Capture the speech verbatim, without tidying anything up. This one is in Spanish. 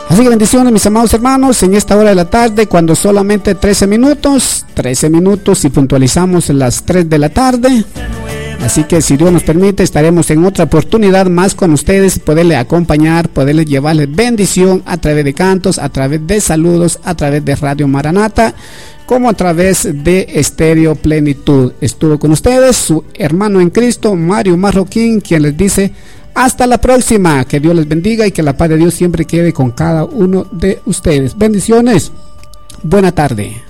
Así que bendiciones, mis amados hermanos, en esta hora de la tarde, cuando solamente trece minutos, trece minutos y puntualizamos las tres de la tarde. Así que si Dios nos permite, estaremos en otra oportunidad más con ustedes, poderle acompañar, poderle llevarles bendición a través de cantos, a través de saludos, a través de Radio Maranata, como a través de Estéreo Plenitud. Estuvo con ustedes su hermano en Cristo, Mario Marroquín, quien les dice hasta la próxima. Que Dios les bendiga y que la paz de Dios siempre quede con cada uno de ustedes. Bendiciones. Buena tarde.